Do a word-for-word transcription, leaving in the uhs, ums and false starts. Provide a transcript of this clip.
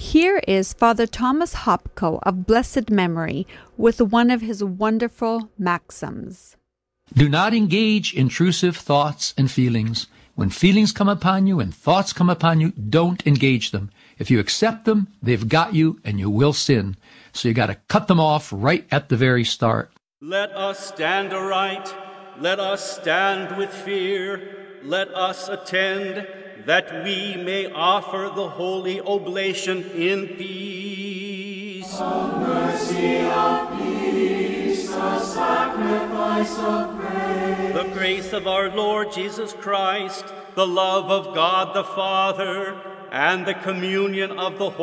Here is Father Thomas Hopko of blessed memory with one of his wonderful maxims. Do not engage intrusive thoughts and feelings. When feelings come upon you and thoughts come upon you, don't engage them. If you accept them, they've got you and you will sin. So you got to cut them off right at the very start. Let us stand aright. Let us stand with fear. Let us attend, that we may offer the holy oblation in peace. Of mercy, of peace, the sacrifice of praise. The grace of our Lord Jesus Christ, the love of God the Father, and the communion of the Holy